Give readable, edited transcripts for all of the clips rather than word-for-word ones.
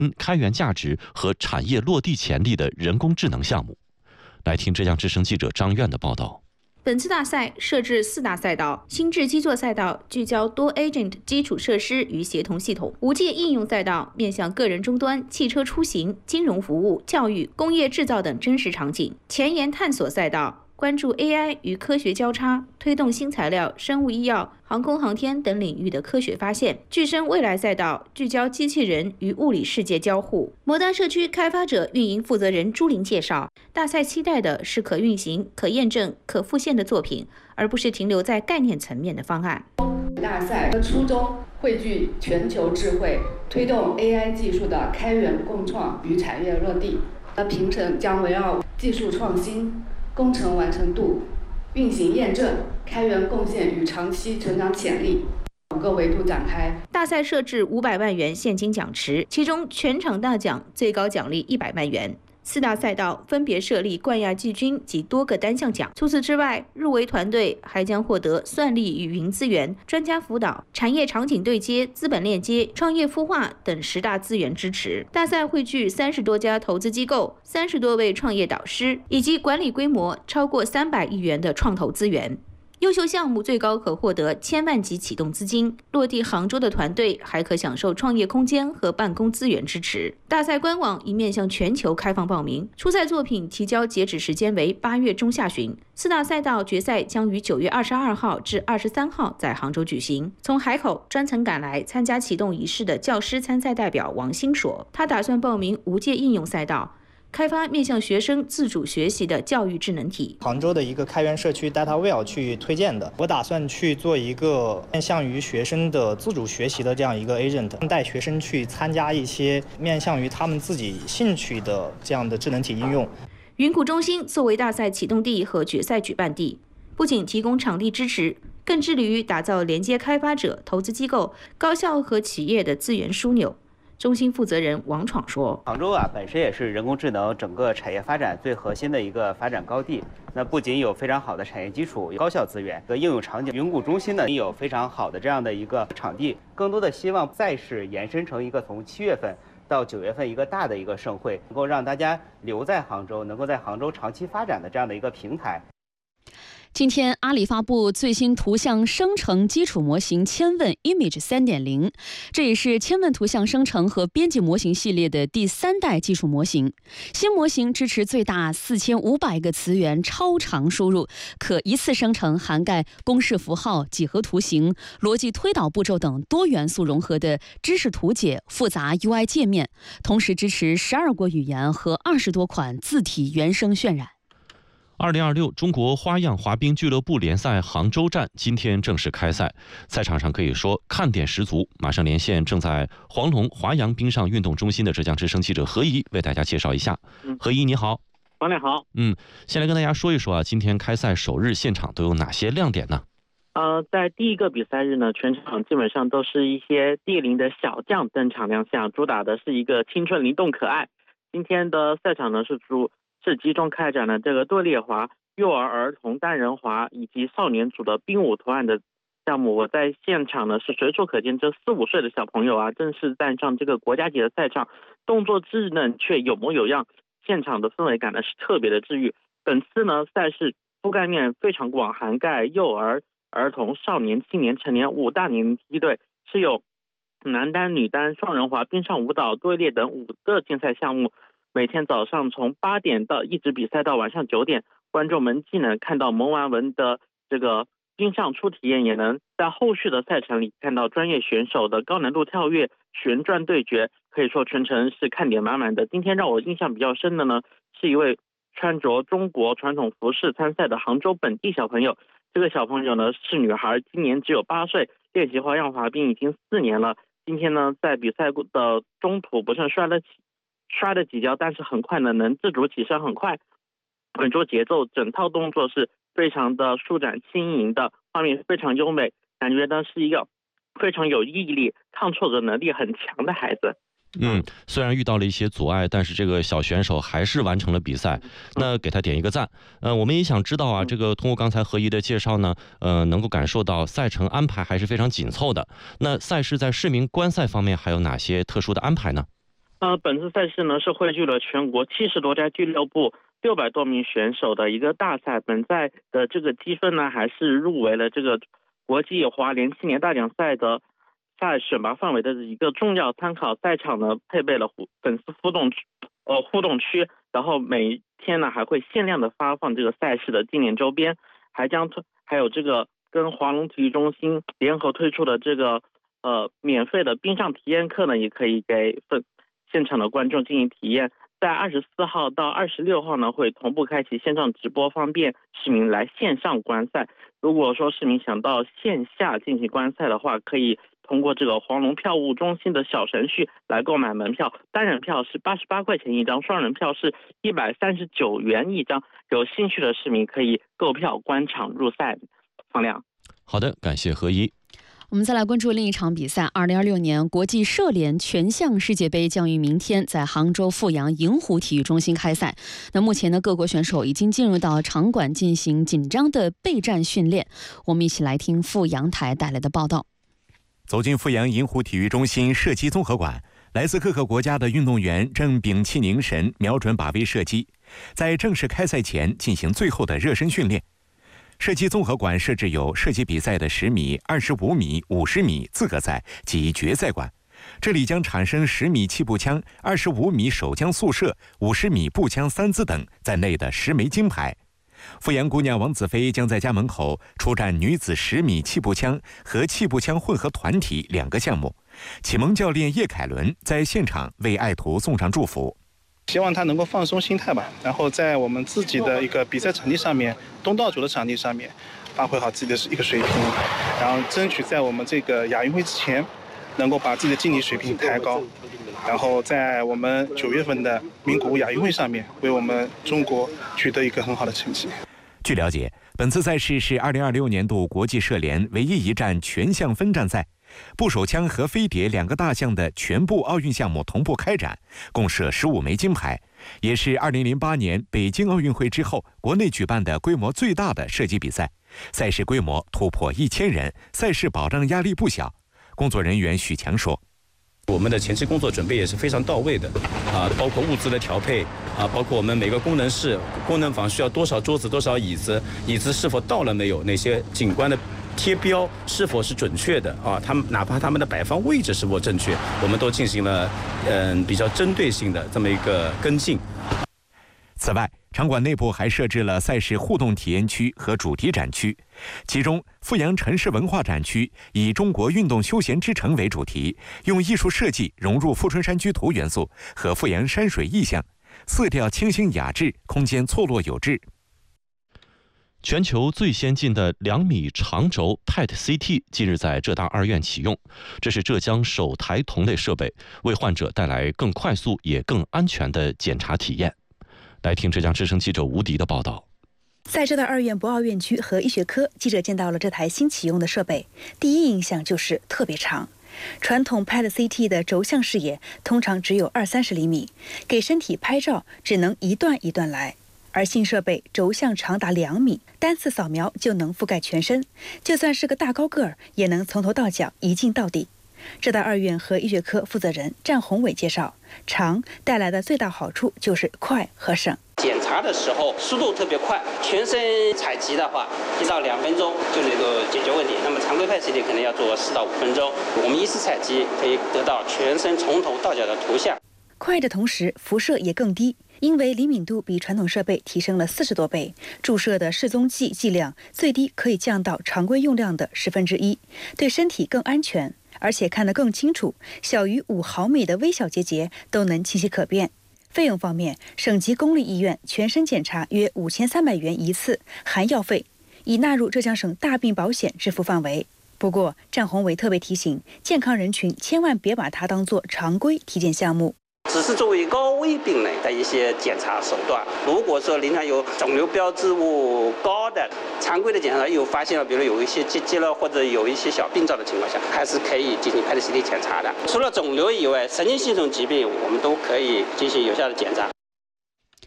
开源价值和产业落地潜力的人工智能项目。来听浙江之声记者张苑的报道。 本次大赛设置4大赛道：心智基座赛道聚焦多 agent 基础设施与协同系统；无界应用赛道面向个人终端、汽车出行、金融服务、教育、工业制造等真实场景；前沿探索赛道关注 AI 与科学交叉，推动新材料、生物医药、航空航天等领域的科学发现；具身未来赛道聚焦机器人与物理世界交互。魔丹社区开发者运营负责人朱琳介绍，大赛期待的是可运行、可验证、可复现的作品，而不是停留在概念层面的方案。 大赛的初衷汇聚全球智慧，推动 AI 技术的开源共创与产业落地。评审将围绕技术创新、工程完成度、运行验证、开源贡献与长期成长潜力5个维度展开。 大赛设置500万元现金奖池，其中全场大奖最高奖励100万元。4大赛道分别设立冠亚季军及多个单项奖。除此之外，入围团队还将获得算力与云资源、专家辅导、产业场景对接、资本链接、创业孵化等10大资源支持。大赛汇聚30多家投资机构、30多位创业导师，以及管理规模超过300亿元的创投资源。优秀项目最高可获得1000万级启动资金，落地杭州的团队还可享受创业空间和办公资源支持。大赛官网已面向全球开放报名，初赛作品提交截止时间为8月中下旬。4大赛道决赛将于9月22号至23号在杭州举行。从海口专程赶来参加启动仪式的教师参赛代表王兴说，他打算报名无界应用赛道，开发面向学生自主学习的教育智能体。 杭州的一个开源社区 DataWell 去推荐的，我打算去做一个面向于学生的自主学习的这样一个 agent， 带学生去参加一些面向于他们自己兴趣的这样的智能体应用。 云谷中心作为大赛启动地和决赛举办地，不仅提供场地支持，更致力于打造连接开发者、投资机构、高校和企业的资源枢纽。中心负责人王闯说：“ 杭州本身也是人工智能整个产业发展最核心的一个发展高地。那不仅有非常好的产业基础、高校资源和应用场景，云谷中心呢也有非常好的这样的一个场地。更多的希望赛事延伸成一个从7月份到9月份一个大的一个盛会，能够让大家留在杭州，能够在杭州长期发展的这样的一个平台。” 今天，阿里发布最新图像生成基础模型千问 Image 3.0， 这也是千问图像生成和编辑模型系列的第3代技术模型。新模型支持最大4500个词源超长输入，可一次生成涵盖公式符号、几何图形、逻辑推导步骤等多元素融合的知识图解、复杂 UI 界面，同时支持12国语言和20多款字体原生渲染。 2026中国花样滑冰俱乐部联赛杭州站今天正式开赛，赛场上可以说看点十足。马上连线正在黄龙华阳冰上运动中心的浙江之声记者何怡，为大家介绍一下。何怡你好。 王亮好。 先来跟大家说一说今天开赛首日现场都有哪些亮点呢？ 在第一个比赛日呢，全场基本上都是一些地灵的小将登场亮相，主打的是一个青春灵动可爱。今天的赛场呢是集中开展了这个队列滑、幼儿童单人滑以及少年组的冰舞图案的项目。我在现场呢是随处可见，这4、5岁的小朋友正式站上这个国家级的赛场，动作稚嫩却有模有样，现场的氛围感呢是特别的治愈。本次呢赛事覆盖面非常广，涵盖幼儿、儿童、少年、青年、成年5大年龄梯队，是有男单、女单、双人滑、冰上舞蹈、队列等5个竞赛项目。每天早上从8点到一直比赛到晚上9点，观众们既能看到蒙完文的这个冰上初体验，也能在后续的赛程里看到专业选手的高难度跳跃、旋转对决，可以说全程是看点满满的。今天让我印象比较深的呢，是一位穿着中国传统服饰参赛的杭州本地小朋友。这个小朋友呢是女孩，今年只有8岁，练习花样滑冰已经4年了。今天呢在比赛的中途不慎摔了几跤，但是很快呢能自主起身，很快稳住节奏，整套动作是非常的舒展轻盈的，画面非常优美，感觉呢是一个非常有毅力、抗挫折能力很强的孩子。 虽然遇到了一些阻碍，但是这个小选手还是完成了比赛，那给他点一个赞。我们也想知道这个通过刚才何怡的介绍呢，能够感受到赛程安排还是非常紧凑的。那赛事在市民观赛方面还有哪些特殊的安排呢？ 本次赛事呢是汇聚了全国70多家俱乐部、600多名选手的一个大赛。本赛的这个积分呢，还是入围了这个国际滑联青年大奖赛的选拔范围的一个重要参考。赛场呢配备了粉丝互动区，然后每天呢还会限量的发放这个赛事的纪念周边，还有这个跟华龙体育中心联合推出的这个免费的冰上体验课呢，也可以给现场的观众进行体验。在24号到26号呢，会同步开启线上直播，方便市民来线上观赛。如果说市民想到线下进行观赛的话，可以通过这个黄龙票务中心的小程序来购买门票，单人票是88块钱一张，双人票是139元一张。有兴趣的市民可以购票观场入赛。放亮。 好的，感谢何一。 我们再来关注另一场比赛，2026年国际射联全项世界杯将于明天在杭州阜阳银湖体育中心开赛。那目前呢，各国选手已经进入到场馆进行紧张的备战训练。我们一起来听阜阳台带来的报道。 走进阜阳银湖体育中心射击综合馆，来自各个国家的运动员正屏气凝神，瞄准靶位射击，在正式开赛前进行最后的热身训练。射击综合馆设置有射击比赛的10米、25米、50米资格赛及决赛馆，这里将产生10米气步枪、25米手枪速射、50米步枪3姿等在内的10枚金牌。阜阳姑娘王子飞将在家门口出战女子10米气步枪和气步枪混合团体2个项目。启蒙教练叶凯伦在现场为爱徒送上祝福。 希望他能够放松心态吧，然后在我们自己的一个比赛场地上面，东道主的场地上面，发挥好自己的一个水平，然后争取在我们这个亚运会之前，能够把自己的竞技水平抬高，然后在我们9月份的名古屋亚运会上面，为我们中国取得一个很好的成绩。 据了解，本次赛事是2026年度国际射联唯一一站全项分站赛。步手枪和飞碟2个大项的全部奥运项目同步开展，共设15枚金牌，也是2008年北京奥运会之后国内举办的规模最大的射击比赛。赛事规模突破1000人，赛事保障压力不小。工作人员许强说：“ 我们的前期工作准备也是非常到位的，包括物资的调配，包括我们每个功能室、功能房需要多少桌子、多少椅子，椅子是否到了没有，哪些景观的贴标是否是准确的他们哪怕他们的摆放位置是否正确，我们都进行了比较针对性的这么一个跟进。 此外，场馆内部还设置了赛事互动体验区和主题展区，其中阜阳城市文化展区以中国运动休闲之城为主题，用艺术设计融入富春山居图元素和阜阳山水意象，色调清新雅致，空间错落有致。 全球最先进的2米长轴 PET-CT 近日在浙大2院启用，这是浙江首台同类设备，为患者带来更快速也更安全的检查体验。来听浙江之声记者吴迪的报道。 在浙大2院博鳌院区和医学科，记者见到了这台新启用的设备，第一印象就是特别长。传统 PET-CT 的轴向视野通常只有20-30厘米，给身体拍照只能一段一段来。而新设备轴向长达2米，单次扫描就能覆盖全身，就算是个大高个儿，也能从头到脚一镜到底。浙大2院和医学科负责人战宏伟介绍，长带来的最大好处就是快和省。 检查的时候速度特别快，全身采集的话1到2分钟就能够解决问题。那么常规PET-CT可能要做4到5分钟，我们一次采集可以得到全身从头到脚的图像。 快的同时，辐射也更低。因为灵敏度比传统设备提升了40多倍，注射的示踪剂剂量最低可以降到常规用量的1/10，对身体更安全，而且看得更清楚，小于5毫米的微小结节都能清晰可辨。费用方面，省级公立医院全身检查约5300元一次，含药费，已纳入浙江省大病保险支付范围。不过，战宏伟特别提醒，健康人群千万别把它当作常规体检项目。 只是作为高危病人的一些检查手段。如果说临床有肿瘤标志物高的常规的检查又发现了，比如有一些结节了或者有一些小病灶的情况下，还是可以进行 PET-CT 检查的。除了肿瘤以外，神经系统疾病我们都可以进行有效的检查。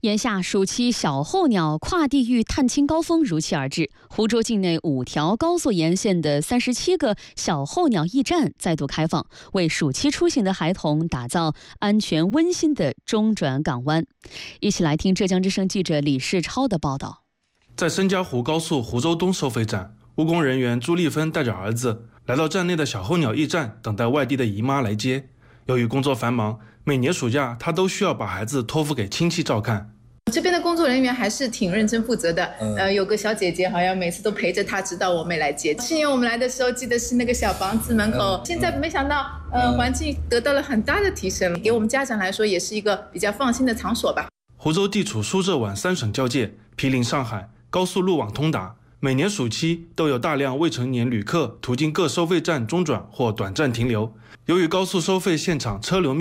眼下暑期小候鸟跨地域探亲高峰如期而至，湖州境内5条高速沿线的37个小候鸟驿站再度开放，为暑期出行的孩童打造安全温馨的中转港湾。一起来听浙江之声记者李世超的报道。 在申嘉湖高速湖州东收费站，务工人员朱丽芬带着儿子来到站内的小候鸟驿站，等待外地的姨妈来接。由于工作繁忙，每年暑假他都需要把孩子托付给亲戚照看。 这边的工作人员还是挺认真负责的，有个小姐姐好像每次都陪着他，直到我们来接。去年我们来的时候，记得是那个小房子门口，现在没想到，环境得到了很大的提升，给我们家长来说也是一个比较放心的场所吧。 湖州地处苏浙皖3省交界，毗邻上海，高速路网通达，每年暑期都有大量未成年旅客途经各收费站中转或短暂停留。由于高速收费现场车流